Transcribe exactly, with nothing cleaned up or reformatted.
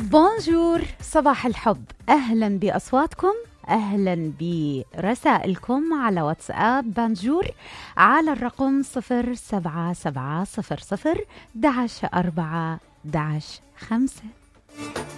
بونجور، صباح الحب، أهلا بأصواتكم، أهلا برسائلكم على واتساب بانجور على الرقم صفر سبعة سبعة صفر صفر دعش أربعة دعش خمسة.